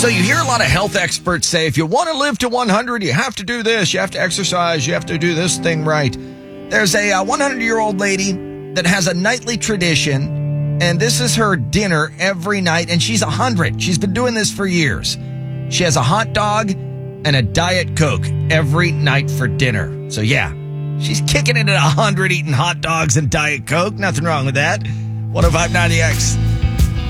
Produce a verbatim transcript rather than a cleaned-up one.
So you hear a lot of health experts say, if you want to live to one hundred, you have to do this. You have to exercise. You have to do this thing right. There's a uh, hundred-year-old lady that has a nightly tradition, and this is her dinner every night, and she's one hundred. She's been doing this for years. She has a hot dog and a Diet Coke every night for dinner. So, yeah, she's kicking it at one hundred, eating hot dogs and Diet Coke. Nothing wrong with that. one oh five point nine The X.